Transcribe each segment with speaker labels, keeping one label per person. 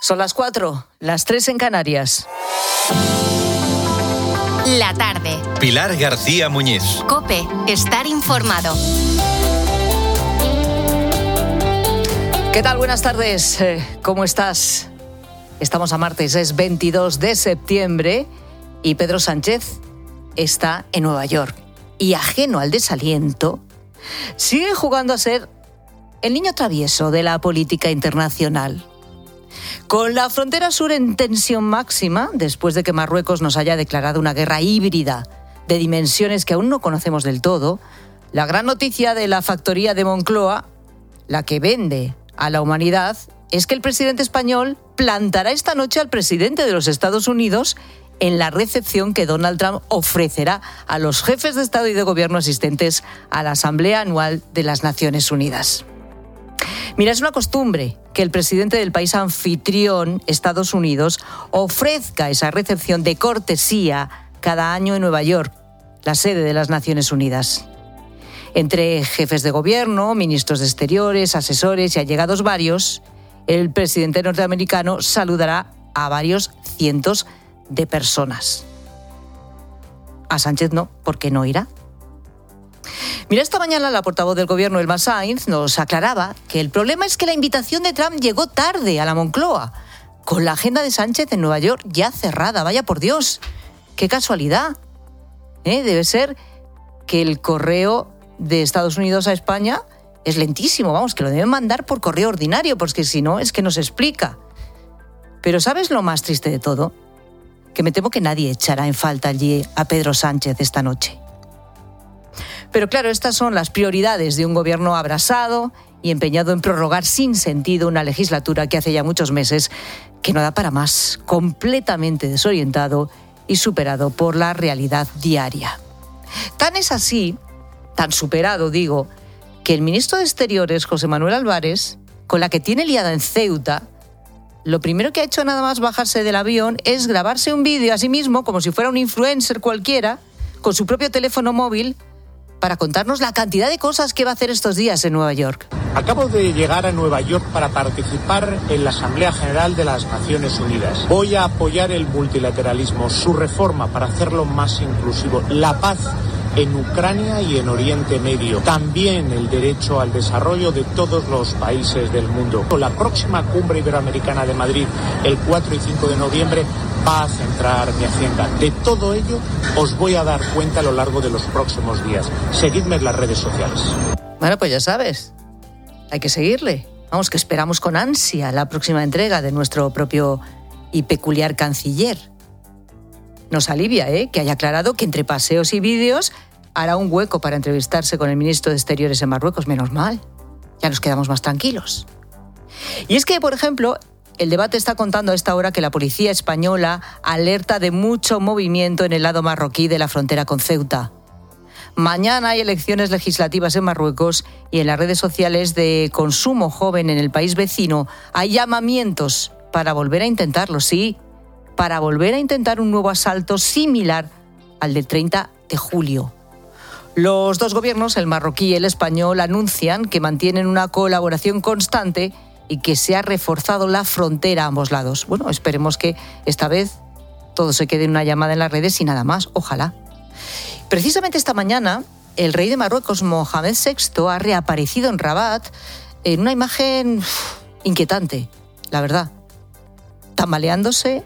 Speaker 1: Son las 4, las 3 en Canarias.
Speaker 2: La tarde.
Speaker 3: Pilar García Muñiz.
Speaker 2: COPE. Estar informado.
Speaker 1: ¿Qué tal? Buenas tardes. ¿Cómo estás? Estamos a martes, es 22 de septiembre y Pedro Sánchez está en Nueva York. Y ajeno al desaliento, sigue jugando a ser el niño travieso de la política internacional. Con la frontera sur en tensión máxima, después de que Marruecos nos haya declarado una guerra híbrida de dimensiones que aún no conocemos del todo, la gran noticia de la factoría de Moncloa, la que vende a la humanidad, es que el presidente español plantará esta noche al presidente de los Estados Unidos en la recepción que Donald Trump ofrecerá a los jefes de Estado y de Gobierno asistentes a la Asamblea Anual de las Naciones Unidas. Mira, es una costumbre que el presidente del país anfitrión, Estados Unidos, ofrezca esa recepción de cortesía cada año en Nueva York, la sede de las Naciones Unidas. Entre jefes de gobierno, ministros de Exteriores, asesores y allegados varios, el presidente norteamericano saludará a varios cientos de personas. A Sánchez no, porque no irá. Mira, esta mañana la portavoz del gobierno, Elma Sainz, nos aclaraba que el problema es que la invitación de Trump llegó tarde a la Moncloa, con la agenda de Sánchez en Nueva York ya cerrada. Vaya por Dios, qué casualidad. Debe ser que el correo de Estados Unidos a España es lentísimo, vamos, que lo deben mandar por correo ordinario, porque si no, es que no se explica. Pero ¿sabes lo más triste de todo? Que me temo que nadie echará en falta allí a Pedro Sánchez esta noche. Pero claro, estas son las prioridades de un gobierno abrasado y empeñado en prorrogar sin sentido una legislatura que hace ya muchos meses que no da para más, completamente desorientado y superado por la realidad diaria. Tan es así, tan superado, digo, que el ministro de Exteriores, José Manuel Álvarez, con la que tiene liada en Ceuta, lo primero que ha hecho nada más bajarse del avión es grabarse un vídeo a sí mismo, como si fuera un influencer cualquiera, con su propio teléfono móvil, para contarnos la cantidad de cosas que va a hacer estos días en Nueva York.
Speaker 4: Acabo de llegar a Nueva York para participar en la Asamblea General de las Naciones Unidas. Voy a apoyar el multilateralismo, su reforma para hacerlo más inclusivo, la paz en Ucrania y en Oriente Medio, también el derecho al desarrollo de todos los países del mundo. Con la próxima cumbre iberoamericana de Madrid, el 4 y 5 de noviembre, va a centrar mi agenda. De todo ello os voy a dar cuenta a lo largo de los próximos días. Seguidme en las redes sociales.
Speaker 1: Bueno, pues ya sabes, hay que seguirle. Vamos, que esperamos con ansia la próxima entrega de nuestro propio y peculiar canciller. Nos alivia, que haya aclarado que entre paseos y vídeos hará un hueco para entrevistarse con el ministro de Exteriores en Marruecos. Menos mal, ya nos quedamos más tranquilos. Y es que, por ejemplo, el debate está contando a esta hora que la policía española alerta de mucho movimiento en el lado marroquí de la frontera con Ceuta. Mañana hay elecciones legislativas en Marruecos y en las redes sociales de consumo joven en el país vecino hay llamamientos para volver a intentarlo, sí, para volver a intentar un nuevo asalto similar al del 30 de julio. Los dos gobiernos, el marroquí y el español, anuncian que mantienen una colaboración constante y que se ha reforzado la frontera a ambos lados. Bueno, esperemos que esta vez todo se quede en una llamada en las redes y nada más, ojalá. Precisamente esta mañana, el rey de Marruecos, Mohamed VI, ha reaparecido en Rabat en una imagen inquietante, la verdad. Tambaleándose,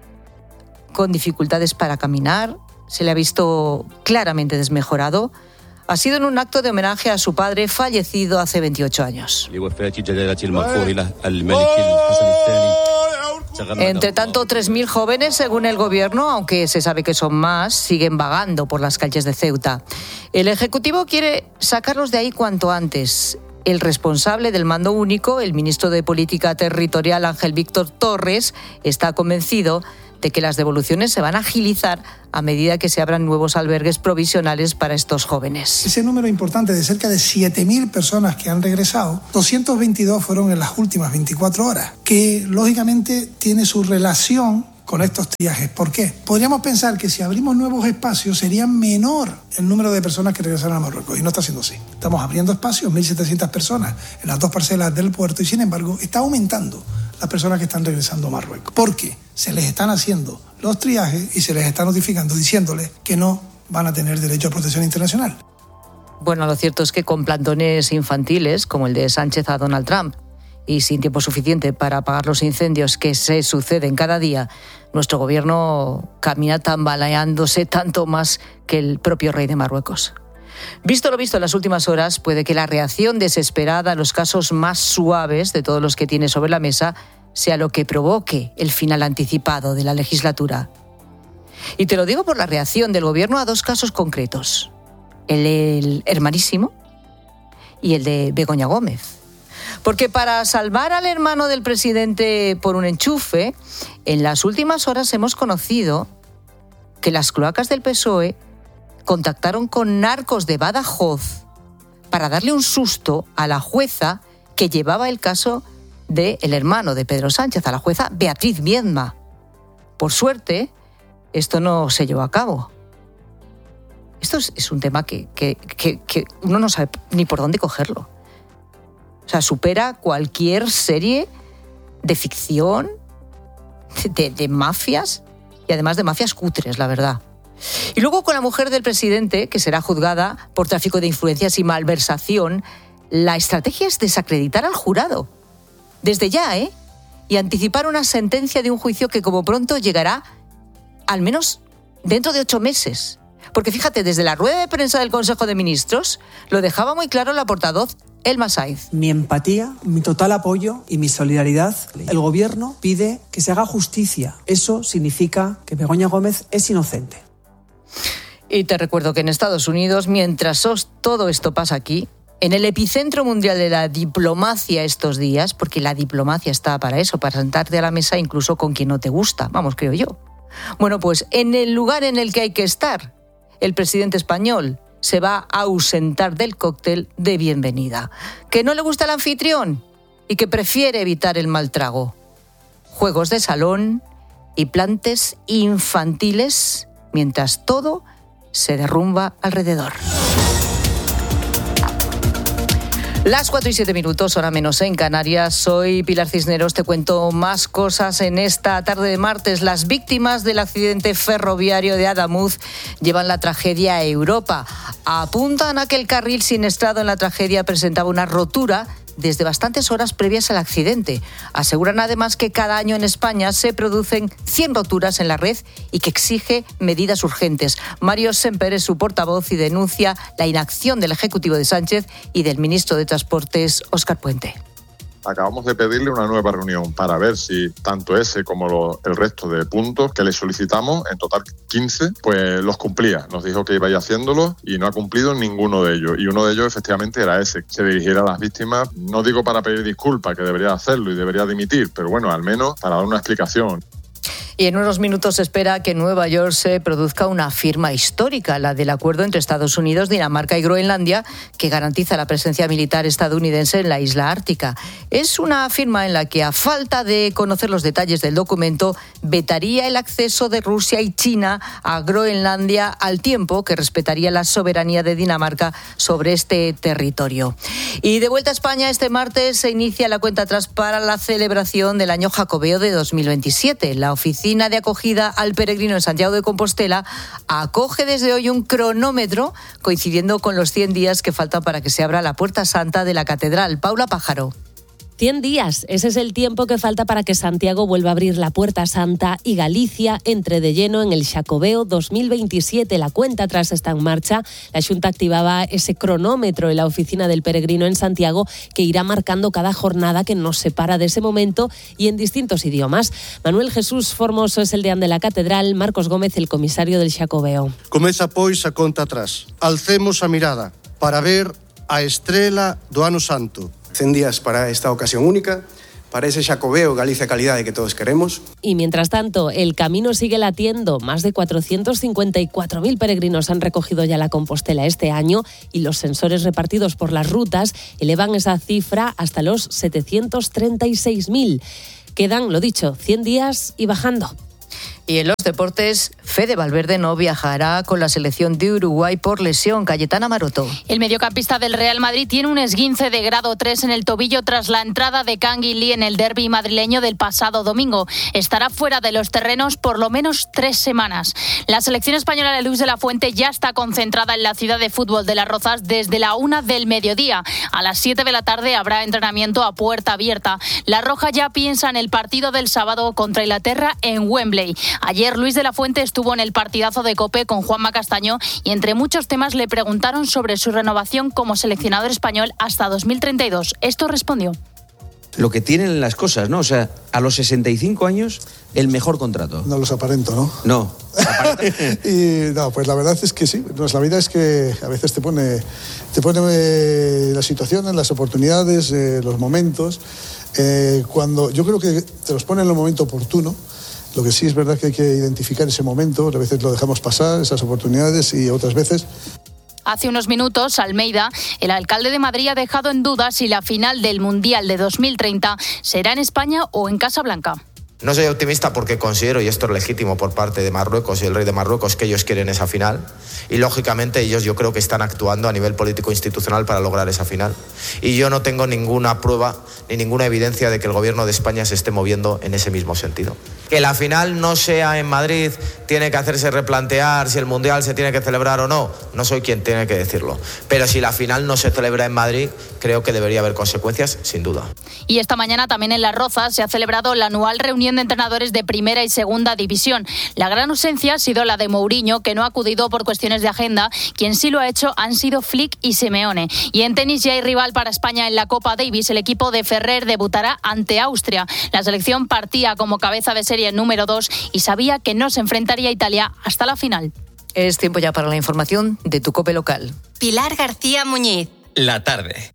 Speaker 1: con dificultades para caminar, se le ha visto claramente desmejorado. Ha sido en un acto de homenaje a su padre fallecido hace 28 años. Entre tanto, 3.000 jóvenes, según el gobierno, aunque se sabe que son más, siguen vagando por las calles de Ceuta. El Ejecutivo quiere sacarlos de ahí cuanto antes. El responsable del mando único, el ministro de Política Territorial, Ángel Víctor Torres, está convencido de que las devoluciones se van a agilizar a medida que se abran nuevos albergues provisionales para estos jóvenes.
Speaker 5: Ese número importante de cerca de 7.000 personas que han regresado, 222 fueron en las últimas 24 horas, que lógicamente tiene su relación con estos viajes. ¿Por qué? Podríamos pensar que si abrimos nuevos espacios sería menor el número de personas que regresaron a Marruecos, y no está siendo así. Estamos abriendo espacios, 1.700 personas en las dos parcelas del puerto, y sin embargo está aumentando las personas que están regresando a Marruecos. Porque se les están haciendo los triajes y se les está notificando diciéndoles que no van a tener derecho a protección internacional.
Speaker 1: Bueno, lo cierto es que con plantones infantiles, como el de Sánchez a Donald Trump, y sin tiempo suficiente para apagar los incendios que se suceden cada día, nuestro gobierno camina tambaleándose tanto más que el propio rey de Marruecos. Visto lo visto en las últimas horas, puede que la reacción desesperada a los casos más suaves de todos los que tiene sobre la mesa sea lo que provoque el final anticipado de la legislatura. Y te lo digo por la reacción del gobierno a dos casos concretos: el hermanísimo y el de Begoña Gómez. Porque para salvar al hermano del presidente por un enchufe, en las últimas horas hemos conocido que las cloacas del PSOE contactaron con narcos de Badajoz para darle un susto a la jueza que llevaba el caso del hermano de Pedro Sánchez, a la jueza Beatriz Viedma. Por suerte, esto no se llevó a cabo. Esto es un tema que uno no sabe ni por dónde cogerlo. O sea, supera cualquier serie de ficción, de mafias, y además de mafias cutres, la verdad. Y luego con la mujer del presidente, que será juzgada por tráfico de influencias y malversación, la estrategia es desacreditar al jurado. Desde ya, y anticipar una sentencia de un juicio que como pronto llegará al menos dentro de 8 meses. Porque fíjate, desde la rueda de prensa del Consejo de Ministros lo dejaba muy claro la portavoz Elma Saiz.
Speaker 6: Mi empatía, mi total apoyo y mi solidaridad. El Gobierno pide que se haga justicia. Eso significa que Begoña Gómez es inocente.
Speaker 1: Y te recuerdo que en Estados Unidos, mientras todo esto pasa aquí, en el epicentro mundial de la diplomacia estos días, porque la diplomacia está para eso, para sentarte a la mesa incluso con quien no te gusta, vamos, creo yo. Bueno, pues en el lugar en el que hay que estar, el presidente español se va a ausentar del cóctel de bienvenida. ¿Que no le gusta el anfitrión? Y que prefiere evitar el mal trago. Juegos de salón y plantes infantiles mientras todo se derrumba alrededor. Las 4:07, hora menos en Canarias. Soy Pilar Cisneros, te cuento más cosas en esta tarde de martes. Las víctimas del accidente ferroviario de Adamuz llevan la tragedia a Europa. Apuntan a que el carril siniestrado en la tragedia presentaba una rotura desde bastantes horas previas al accidente. Aseguran además que cada año en España se producen 100 roturas en la red y que exige medidas urgentes. Mario Semper es su portavoz y denuncia la inacción del Ejecutivo de Sánchez y del ministro de Transportes, Óscar Puente.
Speaker 7: Acabamos de pedirle una nueva reunión para ver si tanto ese como el resto de puntos que le solicitamos, en total 15, pues los cumplía. Nos dijo que iba a ir haciéndolos y no ha cumplido ninguno de ellos. Y uno de ellos efectivamente era ese, que se dirigiera a las víctimas, no digo para pedir disculpas, que debería hacerlo y debería dimitir, pero bueno, al menos para dar una explicación.
Speaker 1: Y en unos minutos se espera que en Nueva York se produzca una firma histórica, la del acuerdo entre Estados Unidos, Dinamarca y Groenlandia, que garantiza la presencia militar estadounidense en la isla ártica. Es una firma en la que, a falta de conocer los detalles del documento, vetaría el acceso de Rusia y China a Groenlandia, al tiempo que respetaría la soberanía de Dinamarca sobre este territorio. Y de vuelta a España, este martes se inicia la cuenta atrás para la celebración del Año Jacobeo de 2027. La Oficina de Acogida al Peregrino en Santiago de Compostela acoge desde hoy un cronómetro coincidiendo con los 100 días que faltan para que se abra la Puerta Santa de la Catedral. Paula Pájaro.
Speaker 8: 100 días, ese es el tiempo que falta para que Santiago vuelva a abrir la Puerta Santa y Galicia entre de lleno en el Xacobeo 2027. La cuenta atrás está en marcha. La Xunta activaba ese cronómetro en la Oficina del Peregrino en Santiago que irá marcando cada jornada que nos separa de ese momento y en distintos idiomas. Manuel Jesús Formoso es el deán de la Catedral, Marcos Gómez el comisario del Xacobeo.
Speaker 9: Comeza, pois, a conta atrás. Alcemos a mirada para ver a estrela do Ano Santo.
Speaker 10: 100 días para esta ocasión única, para ese Xacobeo Galicia calidade que todos queremos.
Speaker 8: Y mientras tanto, el camino sigue latiendo. Más de 454.000 peregrinos han recogido ya la Compostela este año y los sensores repartidos por las rutas elevan esa cifra hasta los 736.000. Quedan, lo dicho, 100 días y bajando.
Speaker 1: Y en los deportes, Fede Valverde no viajará con la selección de Uruguay por lesión. Cayetana Maroto.
Speaker 11: El mediocampista del Real Madrid tiene un esguince de grado 3 en el tobillo tras la entrada de Kangin Lee en el derbi madrileño del pasado domingo. Estará fuera de los terrenos por lo menos 3 semanas. La selección española de Luis de la Fuente ya está concentrada en la ciudad de fútbol de Las Rozas desde la 1 del mediodía. A las 7 de la tarde habrá entrenamiento a puerta abierta. La Roja ya piensa en el partido del sábado contra Inglaterra en Wembley. Ayer Luis de la Fuente estuvo en el partidazo de COPE con Juanma Castaño y entre muchos temas le preguntaron sobre su renovación como seleccionador español hasta 2032. Esto respondió.
Speaker 12: Lo que tienen las cosas, ¿no? O sea, a los 65 años, el mejor contrato.
Speaker 13: No los aparento, ¿no?
Speaker 12: No.
Speaker 13: Y no, pues la verdad es que sí. Pues la vida es que a veces te pone las situaciones, las oportunidades, los momentos. Cuando yo creo que te los pone en el momento oportuno. Lo que sí es verdad que hay que identificar ese momento. A veces lo dejamos pasar, esas oportunidades, y otras veces...
Speaker 11: Hace unos minutos, Almeida, el alcalde de Madrid, ha dejado en duda si la final del Mundial de 2030 será en España o en Casablanca.
Speaker 14: No soy optimista porque considero, y esto es legítimo por parte de Marruecos y el rey de Marruecos, que ellos quieren esa final. Y lógicamente ellos yo creo que están actuando a nivel político institucional para lograr esa final. Y yo no tengo ninguna prueba ni ninguna evidencia de que el gobierno de España se esté moviendo en ese mismo sentido. Que la final no sea en Madrid tiene que hacerse replantear si el Mundial se tiene que celebrar o no. No soy quien tiene que decirlo. Pero si la final no se celebra en Madrid, creo que debería haber consecuencias, sin duda.
Speaker 11: Y esta mañana también en Las Rozas se ha celebrado la anual reunión de entrenadores de primera y segunda división. La gran ausencia ha sido la de Mourinho, que no ha acudido por cuestiones de agenda. Quien sí lo ha hecho han sido Flick y Simeone. Y en tenis ya hay rival para España en la Copa Davis. El equipo de Ferrer debutará ante Austria. La selección partía como cabeza de serie número 2 y sabía que no se enfrentaría a Italia hasta la final.
Speaker 1: Es tiempo ya para la información de tu COPE local.
Speaker 2: Pilar García Muñiz.
Speaker 3: La tarde.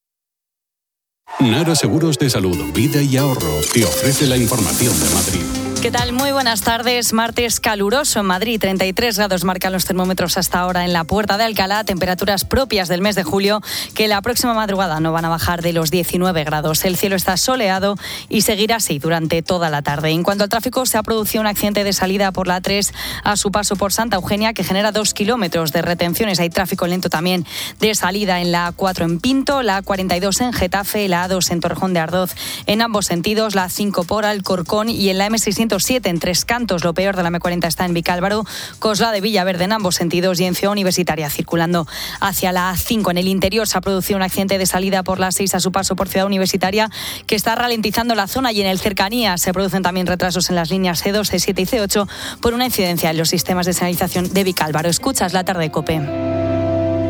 Speaker 15: Nara Seguros de Salud, Vida y Ahorro te ofrece la información de Madrid.
Speaker 16: ¿Qué tal? Muy buenas tardes. Martes caluroso en Madrid. 33 grados marcan los termómetros hasta ahora en la Puerta de Alcalá. Temperaturas propias del mes de julio que la próxima madrugada no van a bajar de los 19 grados. El cielo está soleado y seguirá así durante toda la tarde. En cuanto al tráfico, se ha producido un accidente de salida por la A3 a su paso por Santa Eugenia que genera 2 kilómetros de retenciones. Hay tráfico lento también de salida en la A4 en Pinto, la A42 en Getafe, la A2 en Torrejón de Ardoz en ambos sentidos, la A5 por Alcorcón y en la M607 en Tres Cantos. Lo peor de la M40 está en Vicálvaro, Coslada de Villaverde en ambos sentidos y en Ciudad Universitaria circulando hacia la A5. En el interior se ha producido un accidente de salida por la 6 a su paso por Ciudad Universitaria que está ralentizando la zona y en el cercanía se producen también retrasos en las líneas C2, C7 y C8 por una incidencia en los sistemas de señalización de Vicálvaro. Escuchas La Tarde, COPE.